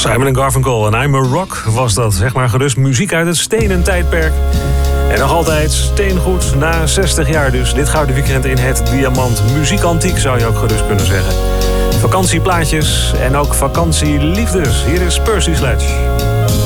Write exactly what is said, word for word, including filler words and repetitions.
Simon en Garfunkel en I'm a Rock was dat. Zeg maar gerust muziek uit het stenen tijdperk. En nog altijd steengoed na zestig jaar dus. Dit gouden weekend in het Diamant. Muziek antiek zou je ook gerust kunnen zeggen. Vakantieplaatjes en ook vakantieliefdes. Hier is Percy Sledge.